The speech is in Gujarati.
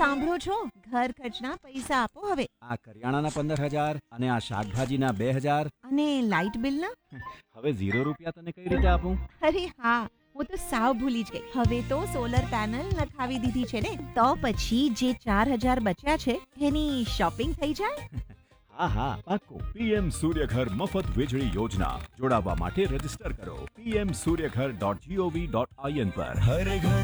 સાંભળો છો? ઘર ખર્ચના પૈસા આપો હવે. આ કરિયાણાના 15,000 અને આ શાકભાજીના 2,000. અને લાઇટ બિલના? હવે 0 રૂપિયા તને કઈ રીતે આપું? અરે હા, હું તો સાવ ભૂલી જ ગઈ. હવે તો સોલર પેનલ નખાવી દીધી છે ને, તો પછી જે 4,000 બચ્યા છે એની શોપિંગ થઈ જાય. હા હા, પાક્કું. પીએમ સૂર્યઘર મફત વીજળી યોજના. જોડાવા માટે રજીસ્ટર કરો pmsuryaghar.gov.in પર. हर घर